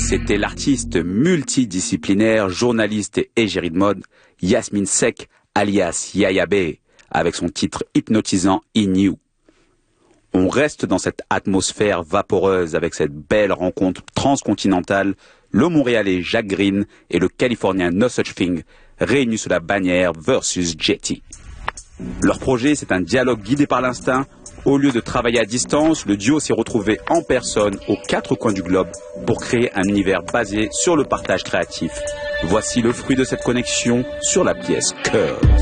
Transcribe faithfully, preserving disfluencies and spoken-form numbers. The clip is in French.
C'était l'artiste multidisciplinaire, journaliste et égérie de mode, Yasmine Seck, alias Yaya B, avec son titre hypnotisant In You. On reste dans cette atmosphère vaporeuse avec cette belle rencontre transcontinentale, le Montréalais Jacques Green et le Californien No Such Thing, réunis sous la bannière Versus Jetty. Leur projet, c'est un dialogue guidé par l'instinct. Au lieu de travailler à distance, le duo s'est retrouvé en personne aux quatre coins du globe pour créer un univers basé sur le partage créatif. Voici le fruit de cette connexion sur la pièce Cœur.